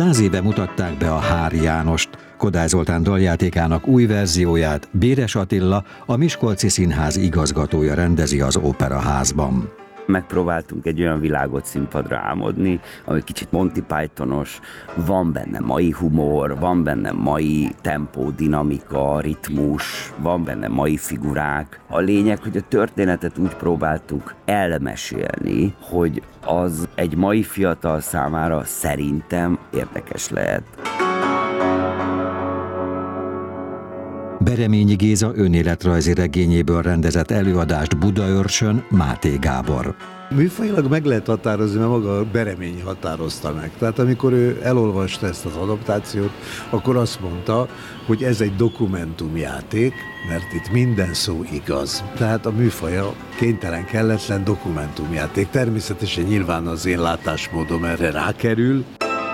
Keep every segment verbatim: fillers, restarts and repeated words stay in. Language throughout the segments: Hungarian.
Száz éve mutatták be a Háry Jánost. Kodály Zoltán daljátékának új verzióját Béres Attila, a Miskolci Színház igazgatója rendezi az Operaházban. Megpróbáltunk egy olyan világot színpadra álmodni, ami kicsit Monty Pythonos, van benne mai humor, van benne mai tempó, dinamika, ritmus, van benne mai figurák. A lényeg, hogy a történetet úgy próbáltuk elmesélni, hogy az egy mai fiatal számára szerintem érdekes lehet. Bereményi Géza önéletrajzi regényéből rendezett előadást Budaörsön Máté Gábor. Műfajilag meg lehet határozni, mert maga Bereményi határozta meg. Tehát amikor ő elolvasta ezt az adaptációt, akkor azt mondta, hogy ez egy dokumentumjáték, mert itt minden szó igaz. Tehát a műfaja kénytelen, kelletlen dokumentumjáték. Természetesen nyilván az én látásmódom erre rákerül.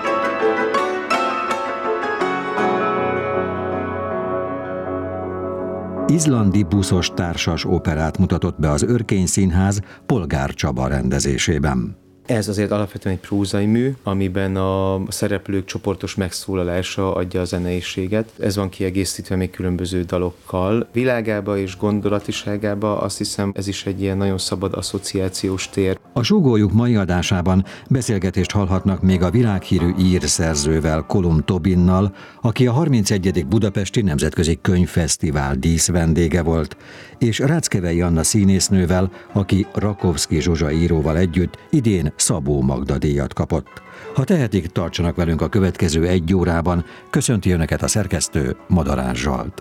Izlandi buszos társas operát mutatott be az Örkény Színház Polgár Csaba rendezésében. Ez azért alapvetően egy prózai mű, amiben a szereplők csoportos megszólalása adja a zeneiséget. Ez van kiegészítve még különböző dalokkal. Világába és gondolatiságába azt hiszem, ez is egy ilyen nagyon szabad asszociációs tér. A Súgójuk mai adásában beszélgetést hallhatnak még a világhírű ír szerzővel, Kolum Tobinnal, aki a harmincegyedik Budapesti Nemzetközi Könyvfesztivál díszvendége volt, és Ráckevei Anna színésznővel, aki Rakovszky Zsuzsa íróval együtt idén Szabó Magda díjat kapott. Ha tehetik, tartsanak velünk a következő egy órában. Köszönti Önöket a szerkesztő, Madarás Zsolt.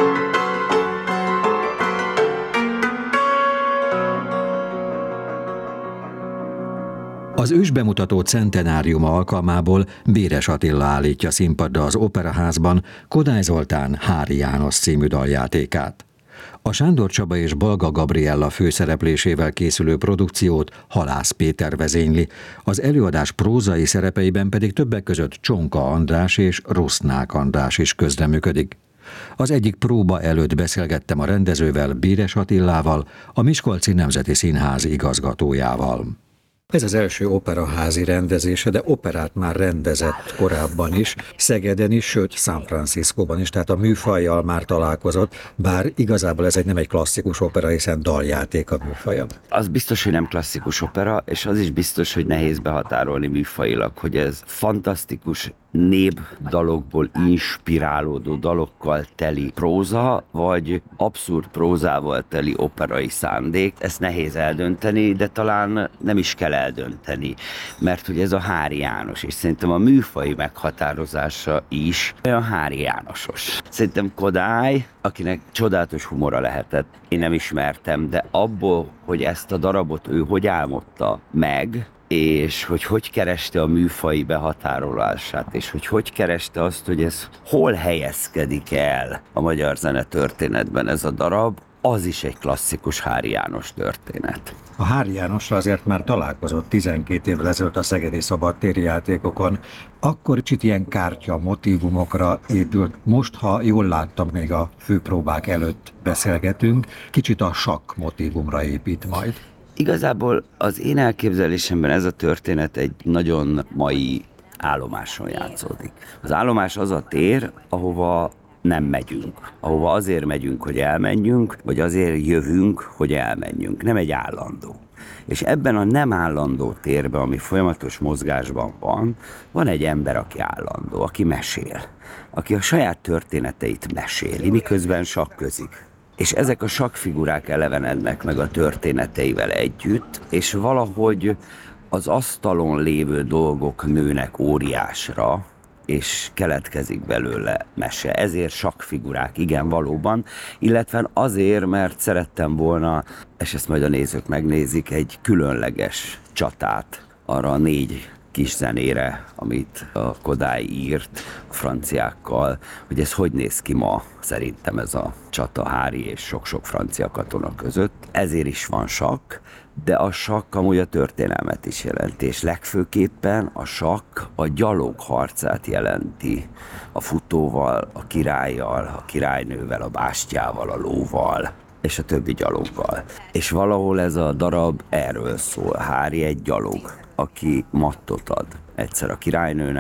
Az ősbemutató centenáriuma alkalmából Béres Attila állítja színpadra az Operaházban Kodály Zoltán Háry János című daljátékát. A Sándor Csaba és Balga Gabriella főszereplésével készülő produkciót Halász Péter vezényli, az előadás prózai szerepeiben pedig többek között Csonka András és Rusznák András is közreműködik. Az egyik próba előtt beszélgettem a rendezővel, Béres Attilával, a Miskolci Nemzeti Színház igazgatójával. Ez az első operaházi rendezése, de operát már rendezett korábban is, Szegeden is, sőt San Franciscóban is, tehát a műfajjal már találkozott, bár igazából ez egy nem egy klasszikus opera, hiszen daljáték a műfaja. Az biztos, hogy nem klasszikus opera, és az is biztos, hogy nehéz behatárolni műfajilag, hogy ez fantasztikus népdalokból inspirálódó dalokkal teli próza, vagy abszurd prózával teli operai szándék. Ezt nehéz eldönteni, de talán nem is kell eldönteni, mert hogy ez a Háry János, és szerintem a műfai meghatározása is olyan Háry Jánosos. Szerintem Kodály, akinek csodálatos humora lehetett, én nem ismertem, de abból, hogy ezt a darabot ő hogy álmodta meg, és hogy hogy kereste a műfai behatárolását, és hogy hogy kereste azt, hogy ez hol helyezkedik el a magyar zene történetben ez a darab, az is egy klasszikus Háry János történet. A Háry Jánosra azért már találkozott tizenkét évvel ezelőtt a szegedi szabadtéri játékokon, akkor kicsit ilyen kártya motívumokra épült. Most, ha jól láttam, még a főpróbák előtt beszélgetünk, kicsit a sakk motívumra épít majd. Igazából az én elképzelésemben ez a történet egy nagyon mai állomáson játszódik. Az állomás az a tér, ahova nem megyünk. Ahova azért megyünk, hogy elmenjünk, vagy azért jövünk, hogy elmenjünk. Nem egy állandó. És ebben a nem állandó térben, ami folyamatos mozgásban van, van egy ember, aki állandó, aki mesél. Aki a saját történeteit meséli, miközben sakközik. És ezek a sakkfigurák elevenednek meg a történeteivel együtt, és valahogy az asztalon lévő dolgok nőnek óriásra, és keletkezik belőle mese. Ezért sakkfigurák, igen, valóban, illetve azért, mert szerettem volna, és ezt majd a nézők megnézik, egy különleges csatát arra a négy kis zenére, amit a Kodály írt a franciákkal, hogy ez hogy néz ki ma, szerintem ez a csata Háry és sok-sok francia katona között. Ezért is van sakk, de a sakk amúgy a történelmet is jelenti, és legfőképpen a sakk a gyalog harcát jelenti. A futóval, a királlyal, a királynővel, a bástyával, a lóval, és a többi gyaloggal. És valahol ez a darab erről szól. Háry egy gyalog, aki mattot ad egyszer a királynőnek,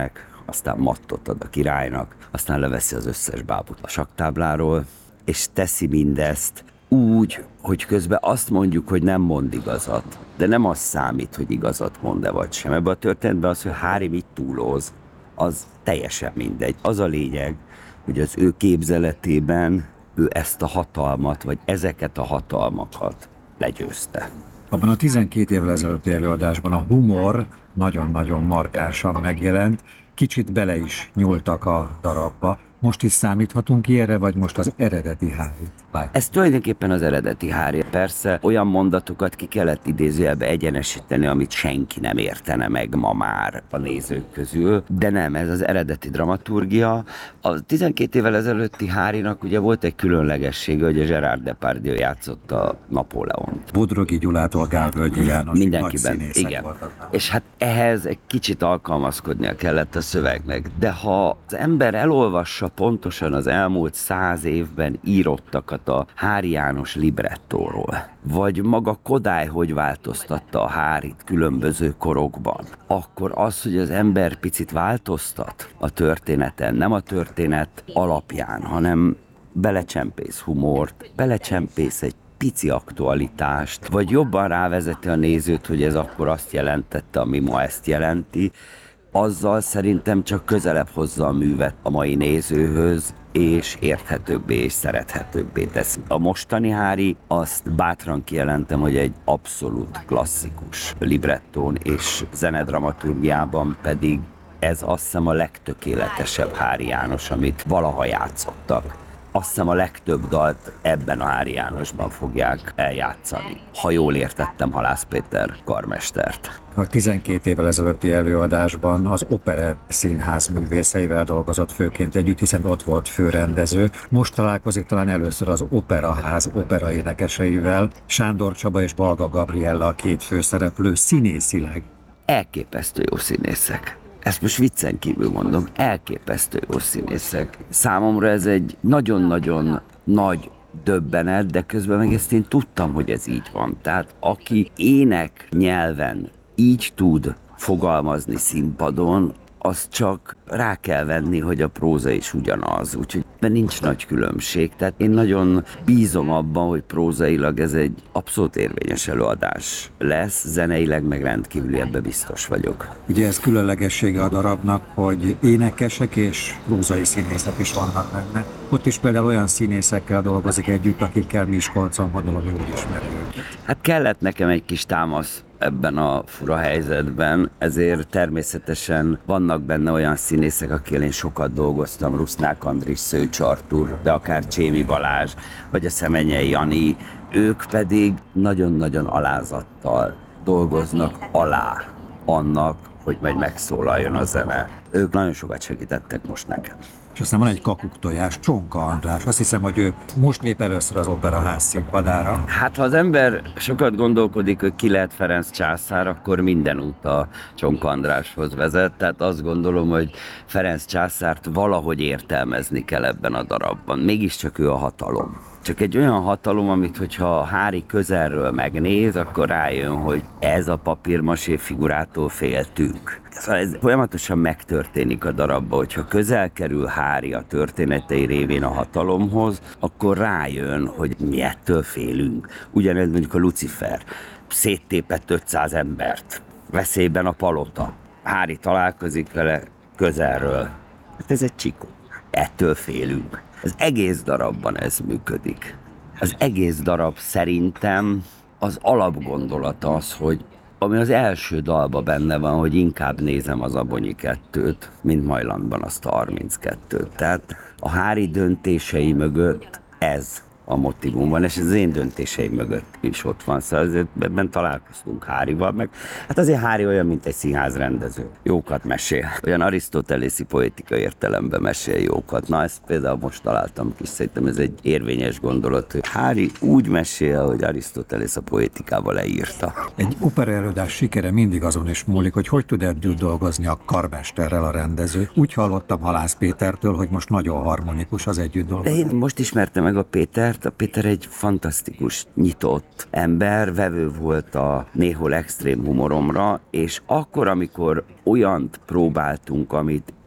aztán mattot ad a királynak, aztán leveszi az összes bábut a sakktábláról, és teszi mindezt úgy, hogy közben azt mondjuk, hogy nem mond igazat, de nem az számít, hogy igazat mond-e vagy sem. Ebben a történetben az, hogy Harry mit túloz, az teljesen mindegy. Az a lényeg, hogy az ő képzeletében ő ezt a hatalmat, vagy ezeket a hatalmakat legyőzte. Abban a tizenkét évvel ezelőtti előadásban a humor nagyon-nagyon markánsan megjelent, kicsit bele is nyúltak a darabba. Most is számíthatunk ilyenre, vagy most az eredeti Harry? Ez tulajdonképpen az eredeti Harry. Persze olyan mondatokat ki kellett idézőjelbe egyenesíteni, amit senki nem értene meg ma már a nézők közül, de nem, ez az eredeti dramaturgia. A tizenkét évvel ezelőtti Harrynak ugye volt egy különlegessége, hogy a Gerard Depardieu játszotta Napóleont. Bodrogi Gyulától Gálvölgyi János. Mindenkiben, igen. Voltak. És hát ehhez egy kicsit alkalmazkodnia kellett a szövegnek, de ha az ember elolvassa pontosan az elmúlt száz évben írottakat a Háry János librettóról, vagy maga Kodály hogy változtatta a Hárit különböző korokban, akkor az, hogy az ember picit változtat a történeten, nem a történet alapján, hanem belecsempész humort, belecsempész egy pici aktualitást, vagy jobban rávezeti a nézőt, hogy ez akkor azt jelentette, ami ma ezt jelenti, azzal szerintem csak közelebb hozza a művet a mai nézőhöz, és érthetőbbé és szerethetőbbé teszi. A mostani Harry, azt bátran kijelentem, hogy egy abszolút klasszikus librettón, és zenedramaturgiában pedig ez azt hiszem a legtökéletesebb Háry János, amit valaha játszottak. Azt hiszem a legtöbb dalt ebben a Háry Jánosban fogják eljátszani. Ha jól értettem Halász Péter karmestert. A tizenkét évvel ezelőtti előadásban az Opera Színház művészeivel dolgozott főként együtt, hiszen ott volt főrendező. Most találkozik talán először az Operaház operaénekeseivel, Sándor Csaba és Balga Gabriella a két főszereplő színészileg. Elképesztő jó színészek. Ezt most viccen kívül mondom, elképesztő jó színészek. Számomra ez egy nagyon-nagyon nagy döbbenet, de közben meg ezt én tudtam, hogy ez így van. Tehát aki ének nyelven így tud fogalmazni színpadon, az csak rá kell venni, hogy a próza is ugyanaz, úgyhogy nincs nagy különbség. Tehát én nagyon bízom abban, hogy prózailag ez egy abszolút érvényes előadás lesz, zeneileg meg rendkívüli, ebbe biztos vagyok. Ugye ez különlegessége a darabnak, hogy énekesek és prózai színészek is vannak benne. Ott is például olyan színészekkel dolgozik együtt, akikkel Miskolcon gondolom jól ismerjük. Hát kellett nekem egy kis támasz ebben a fura helyzetben, ezért természetesen vannak benne olyan színészek, akikkel én sokat dolgoztam, Rusznák Andris, Szőcs Artúr, de akár Csémi Balázs, vagy a Szemenyei Jani, ők pedig nagyon-nagyon alázattal dolgoznak alá annak, hogy majd megszólaljon a zene. Ők nagyon sokat segítettek most nekem. És aztán van egy kakuktojás, Csonka András. Azt hiszem, hogy ő most lép először az Operaház színpadára. Hát ha az ember sokat gondolkodik, hogy ki lehet Ferenc császár, akkor minden út a Csonka Andráshoz vezet. Tehát azt gondolom, hogy Ferenc császárt valahogy értelmezni kell ebben a darabban. Mégiscsak ő a hatalom. Csak egy olyan hatalom, amit hogyha Háry közelről megnéz, akkor rájön, hogy ez a papírmasé figurától féltünk. Szóval ez folyamatosan megtörténik a darabban, hogyha közel kerül Háry a történetei révén a hatalomhoz, akkor rájön, hogy mi ettől félünk. Ugyanez mondjuk a Lucifer. Széttépett ötszáz embert. Veszélyben a palota. Háry találkozik vele közelről. Hát ez egy csikó. Ettől félünk. Az egész darabban ez működik. Az egész darab szerintem az alapgondolata az, hogy ami az első dalban benne van, hogy inkább nézem az Abonyi kettőt, mint Majlandban azt a harminckettőt. Tehát a Háry döntései mögött ez a motivum van, és ez az én döntéseim mögött is ott van. Szóval azért ebben találkoztunk Háryval, meg hát azért Háry olyan, mint egy színházrendező. Jókat mesél. Olyan arisztotelészi poetika értelemben mesél jókat. Na, ezt például most találtam ki, szerintem ez egy érvényes gondolat, hogy Háry úgy mesél, hogy Arisztotelész a poetikával leírta. Egy operaelőadás sikere mindig azon is múlik, hogy hogy tud együtt dolgozni a karmesterrel a rendező. Úgy hallottam Halász Pétertől, hogy most nagyon harmonikus az együtt dolgozás. De én most ismertem meg a Pétert. A Péter egy fantasztikus, nyitott ember, vevő volt a néhol extrém humoromra, és akkor, amikor olyant próbáltunk, amit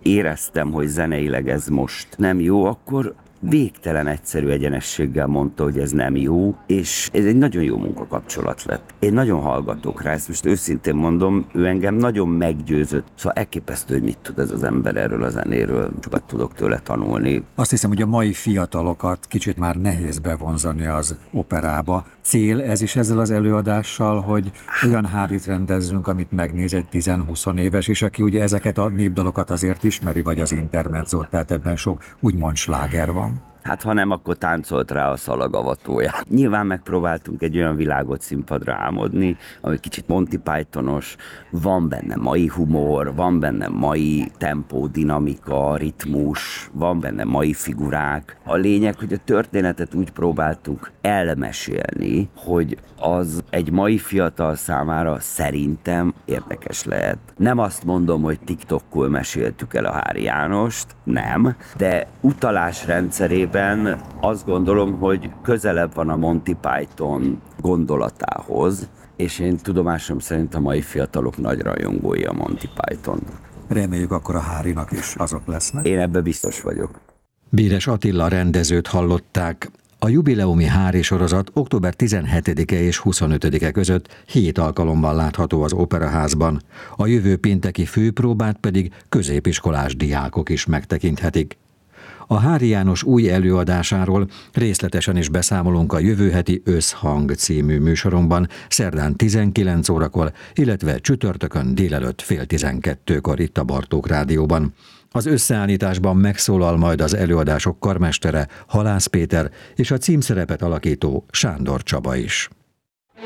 éreztem, hogy zeneileg ez most nem jó, akkor végtelen egyszerű egyenességgel mondta, hogy ez nem jó, és ez egy nagyon jó munkakapcsolat lett. Én nagyon hallgatok rá, ezt most őszintén mondom, ő engem nagyon meggyőzött. Szóval elképesztő, hogy mit tud ez az ember erről a zenéről, sokat tudok tőle tanulni. Azt hiszem, hogy a mai fiatalokat kicsit már nehéz bevonzani az operába. Cél ez is ezzel az előadással, hogy olyan hárit rendezzünk, amit megnéz egy tíz-húsz éves, és aki ugye ezeket a népdalokat azért ismeri, vagy az intermezzót, tehát ebben sok úgymond sláger van. Hát ha nem, akkor táncolt rá a szalagavatóját. Nyilván megpróbáltunk egy olyan világot színpadra álmodni, ami kicsit Monty Pythonos, van benne mai humor, van benne mai tempó, dinamika, ritmus, van benne mai figurák. A lényeg, hogy a történetet úgy próbáltuk elmesélni, hogy az egy mai fiatal számára szerintem érdekes lehet. Nem azt mondom, hogy TikTokkul meséltük el a Háry Jánost, nem, de utalás rendszerében azt gondolom, hogy közelebb van a Monty Python gondolatához, és én tudomásom szerint a mai fiatalok nagy rajongói a Monty Python. Reméljük akkor a Hárynak is azok lesznek. Én ebben biztos vagyok. Béres Attila rendezőt hallották. A jubileumi Háry sorozat október tizenhetedike és huszonötödike között hét alkalommal látható az Operaházban. A jövő pénteki főpróbát pedig középiskolás diákok is megtekinthetik. A Háry János új előadásáról részletesen is beszámolunk a jövő heti Összhang című műsorunkban, szerdán tizenkilenc órakor, illetve csütörtökön délelőtt fél tizenkettőkor itt a Bartók Rádióban. Az összeállításban megszólal majd az előadások karmestere, Halász Péter és a címszerepet alakító Sándor Csaba is.